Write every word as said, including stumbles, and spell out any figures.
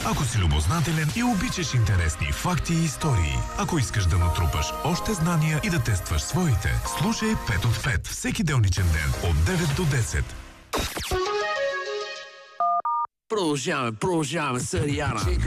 Ако си любознателен и обичаш интересни факти и истории, ако искаш да натрупаш още знания и да тестваш своите, слушай пет от пет всеки делничен ден от девет до десет. Продължаваме, продължаваме сериала.